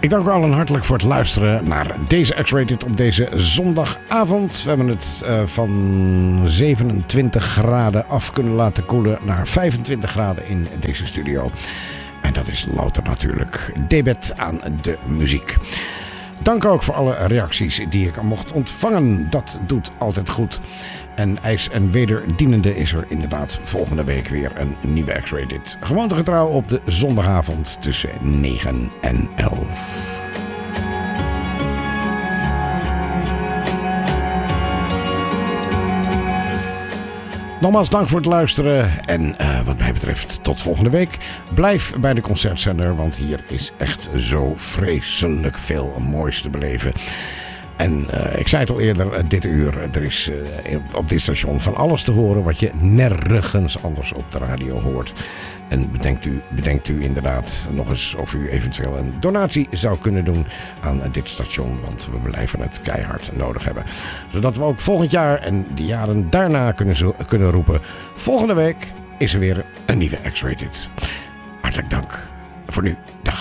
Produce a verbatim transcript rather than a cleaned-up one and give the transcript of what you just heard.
Ik dank u allen hartelijk voor het luisteren naar deze X-Rated op deze zondagavond. We hebben het uh, van zevenentwintig graden af kunnen laten koelen naar vijfentwintig graden in deze studio. En dat is louter natuurlijk debet aan de muziek. Dank ook voor alle reacties die ik mocht ontvangen. Dat doet altijd goed. En ijs en wederdienende is er inderdaad volgende week weer een nieuwe X-Rated. Gewoontegetrouw op de zondagavond tussen negen en elf. Nogmaals dank voor het luisteren en uh, wat mij betreft tot volgende week. Blijf bij de concertzender, want hier is echt zo vreselijk veel moois te beleven. En uh, ik zei het al eerder, uh, dit uur, er is uh, op dit station van alles te horen wat je nergens anders op de radio hoort. En bedenkt u, bedenkt u inderdaad nog eens of u eventueel een donatie zou kunnen doen aan uh, dit station. Want we blijven het keihard nodig hebben. Zodat we ook volgend jaar en de jaren daarna kunnen, zo, kunnen roepen. Volgende week is er weer een nieuwe X-Rated. Hartelijk dank. Voor nu, dag.